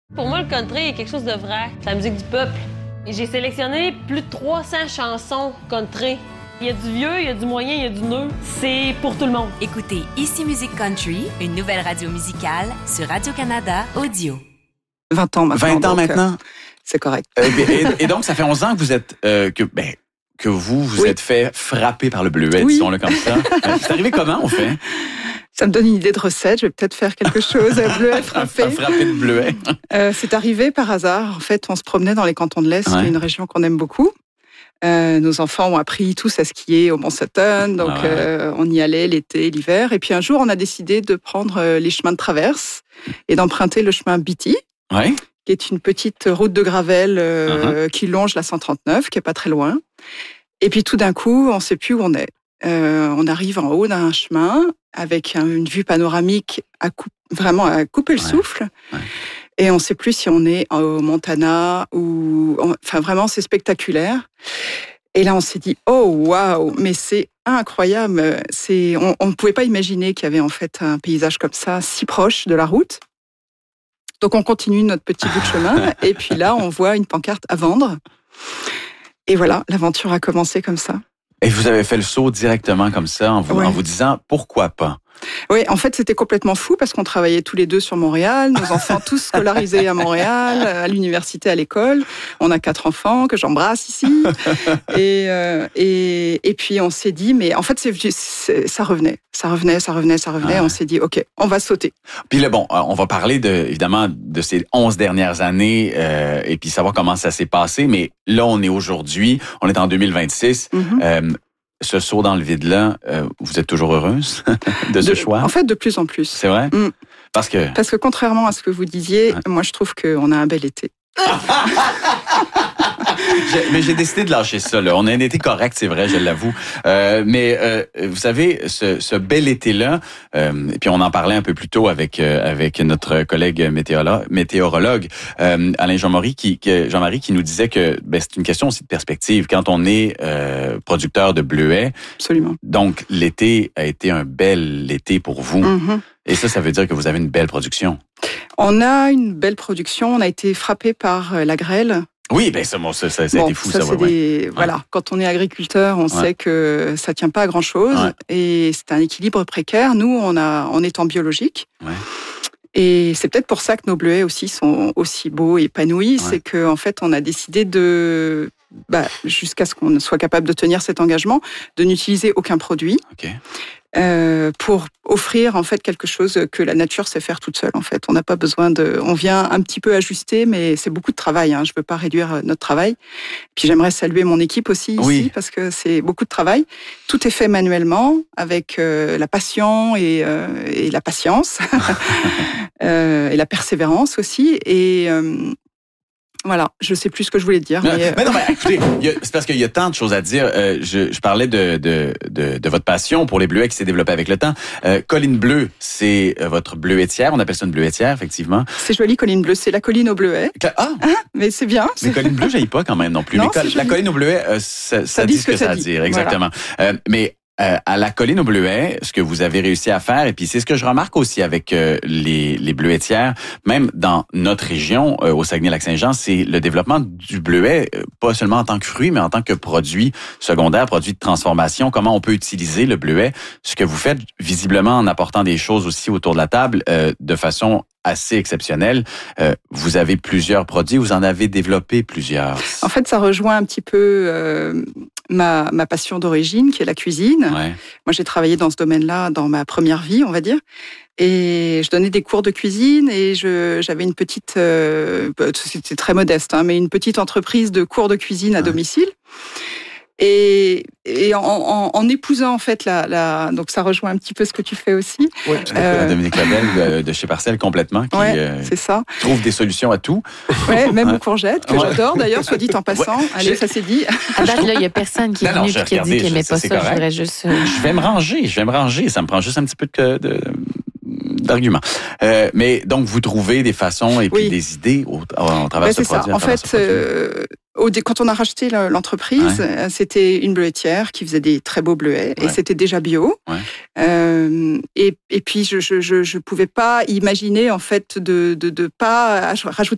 Pour moi, le country est quelque chose de vrai. C'est la musique du peuple. Et j'ai sélectionné plus de 300 chansons country. Il y a du vieux, il y a du moyen, il y a du neuf. C'est pour tout le monde. Écoutez Ici Musique Country, une nouvelle radio musicale sur Radio-Canada Audio. 20 ans maintenant. 20 ans maintenant? C'est correct. Et donc, ça fait 11 ans que vous êtes... que vous êtes fait frapper par le bleuet, oui. disons-le comme ça. C'est arrivé comment, on fait? Ça me donne une idée de recette. Je vais peut-être faire quelque chose. Bleuet frappé. Frapper de bleuet. C'est arrivé par hasard. En fait, on se promenait dans les cantons de l'Est, une région qu'on aime beaucoup. Nos enfants ont appris tous à skier au Mont Sutton, donc on y allait l'été, l'hiver. Et puis un jour, on a décidé de prendre les chemins de traverse et d'emprunter le chemin Beatty, qui est une petite route de gravel qui longe la 139, qui est pas très loin. Et puis tout d'un coup, on ne sait plus où on est. On arrive en haut d'un chemin avec une vue panoramique vraiment à couper le souffle. Ouais. Et on ne sait plus si on est au Montana ou... Enfin, vraiment, c'est spectaculaire. Et là, on s'est dit, oh, waouh, mais c'est incroyable. On ne pouvait pas imaginer qu'il y avait en fait un paysage comme ça, si proche de la route. Donc, on continue notre petit bout de chemin. Et puis là, on voit une pancarte à vendre. Et voilà, l'aventure a commencé comme ça. Et vous avez fait le saut directement comme ça, en vous disant, pourquoi pas? Oui, en fait, c'était complètement fou parce qu'on travaillait tous les deux sur Montréal, nos enfants tous scolarisés à Montréal, à l'université, à l'école. On a 4 enfants que j'embrasse ici. Et puis, on s'est dit, mais en fait, ça revenait. On s'est dit, OK, on va sauter. Puis là, bon, on va parler évidemment de ces 11 dernières années et puis savoir comment ça s'est passé. Mais là, on est aujourd'hui, on est en 2026. Ce saut dans le vide-là, vous êtes toujours heureuse de ce choix? En fait, de plus en plus. C'est vrai? Parce que contrairement à ce que vous disiez, moi, je trouve qu'on a un bel été. Mais j'ai décidé de lâcher ça. Là. On a un été correct, c'est vrai, je l'avoue. Mais vous savez, ce bel été-là, et puis on en parlait un peu plus tôt avec notre collègue météorologue Alain Jean-Marie qui nous disait que c'est une question aussi de perspective. Quand on est producteur de bleuets, absolument. Donc l'été a été un bel été pour vous. Mm-hmm. Et ça veut dire que vous avez une belle production. On a une belle production. On a été frappé par la grêle. Oui, ça a été fou, ça. Voilà, quand on est agriculteur, on sait que ça tient pas à grand chose et c'est un équilibre précaire. Nous, on est en biologique. Ouais. Et c'est peut-être pour ça que nos bleuets aussi sont aussi beaux et épanouis. C'est qu'en fait, on a décidé jusqu'à ce qu'on soit capable de tenir cet engagement, de n'utiliser aucun produit. Okay. Pour offrir en fait quelque chose que la nature sait faire toute seule. En fait, on n'a pas besoin on vient un petit peu ajuster, mais c'est beaucoup de travail. Je veux pas réduire notre travail. Puis j'aimerais saluer mon équipe aussi ici parce que c'est beaucoup de travail. Tout est fait manuellement avec la passion et la patience et la persévérance aussi. Et voilà, je sais plus ce que je voulais dire. Mais écoutez, c'est parce qu'il y a tant de choses à dire. Je parlais de votre passion pour les bleuets qui s'est développée avec le temps. Colline Bleue, c'est votre bleuetière. On appelle ça une bleuetière, effectivement. C'est joli, Colline Bleue. C'est la colline aux bleuets. Mais c'est bien. Mais Colline Bleue, j'aille pas quand même non plus. Non, mais la colline aux bleuets, ça dit ce que ça dit. Exactement. Voilà. Mais à la colline aux bleuets, ce que vous avez réussi à faire, et puis c'est ce que je remarque aussi avec les bleuetières, même dans notre région, au Saguenay-Lac-Saint-Jean, c'est le développement du bleuet, pas seulement en tant que fruit, mais en tant que produit secondaire, produit de transformation, comment on peut utiliser le bleuet. Ce que vous faites, visiblement, en apportant des choses aussi autour de la table, de façon assez exceptionnelle. Vous avez plusieurs produits, vous en avez développé plusieurs. En fait, ça rejoint un petit peu ma passion d'origine, qui est la cuisine. Ouais. Moi, j'ai travaillé dans ce domaine-là dans ma première vie, on va dire. Et je donnais des cours de cuisine et j'avais une petite, c'était très modeste, mais une petite entreprise de cours de cuisine à domicile. Et en épousant en fait donc ça rejoint un petit peu ce que tu fais aussi. Oui, Dominique Labelle de chez Parcelle complètement qui c'est ça. Trouve des solutions à tout. Ouais, même aux courgettes que j'adore d'ailleurs, soit dit en passant. Ouais. Allez, ça c'est dit. À date là, il y a personne qui est venu et qui a dit qu'il aimait pas ça. Je voudrais juste. Je vais me ranger. Ça me prend juste un petit peu d'arguments. Mais donc vous trouvez des façons et puis des idées au travers de ce produit. En fait. Quand on a racheté l'entreprise, c'était une bleuetière qui faisait des très beaux bleuets et c'était déjà bio. Et puis je pouvais pas imaginer en fait de pas rajouter